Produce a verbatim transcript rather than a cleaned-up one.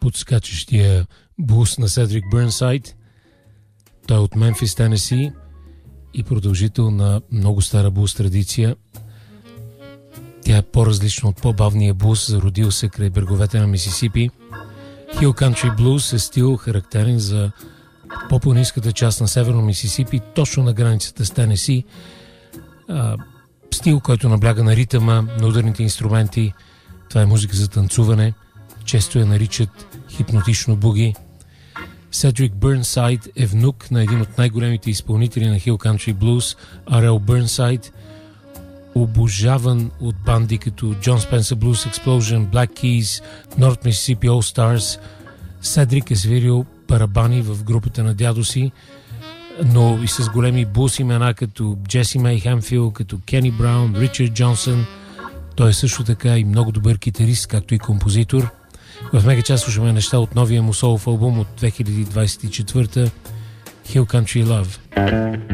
подскачащия блус на Седрик Бърнсайд. Той е от Мемфис, Тенеси и продължител на много стара блус традиция. Тя е по-различна от по-бавния блус, зародил се край бреговете на Мисисипи. Hill Country Blues е стил характерен за по-планинската част на северно Мисисипи, точно на границата с Тенеси. А, стил, който набляга на ритъма, на ударните инструменти. Това е музика за танцуване. Често я наричат хипнотично буги. Седрик Бърнсайд е внук на един от най-големите изпълнители на Hill Country Blues, Ар Ел Бърнсайд, обожаван от банди като John Spencer Blues Explosion, Black Keys, North Mississippi All Stars. Седрик е свирил барабани в групата на дядо си, но и с големи блус имена като Джеси Мей Хемфил, като Кени Браун, Ричард Джонсън. Той е също така и много добър китарист, както и композитор. В мега част слушаме неща от новия му солов албум от две хиляди двадесет и четвърта, Hill Country Love.